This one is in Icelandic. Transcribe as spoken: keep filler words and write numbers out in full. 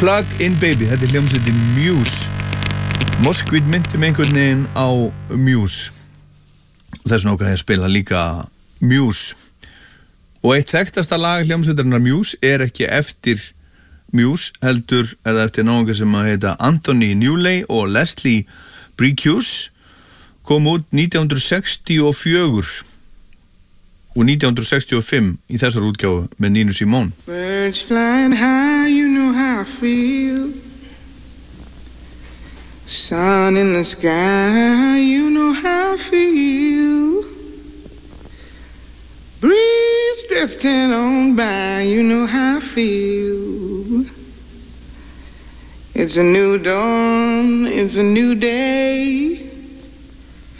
Plug in Baby, þetta er hljómsveitin Muse. Moskvít myndi með einhvern veginn á Muse. Þess vegna okkar að spila líka Muse. Og eitt þekktasta lag hljómsveitarinnar Muse er ekki eftir Muse, heldur er það eftir náunga sem að heita Anthony Newley og Leslie Bricusse, kom út nítján hundruð sextíu og fjögur og nítján hundruð sextíu og fimm í þessar útgáfu með Nina Simone. Birds flying high, you know how I feel. Sun in the sky, you know how I feel. Breeze drifting on by, you know how I feel. It's a new dawn, it's a new day.